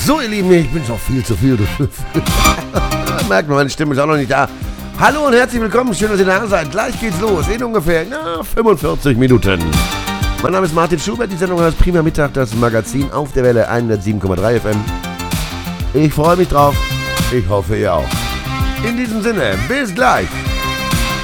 So, ihr Lieben, ich bin noch viel zu viel. Merkt man, meine Stimme ist auch noch nicht da. Hallo und herzlich willkommen, schön, dass ihr da seid. Gleich geht's los, in ungefähr 45 Minuten. Mein Name ist Martin Schubert, die Sendung heißt Prima Mittag, das Magazin auf der Welle 107,3 FM. Ich freue mich drauf, ich hoffe ihr auch. In diesem Sinne, bis gleich.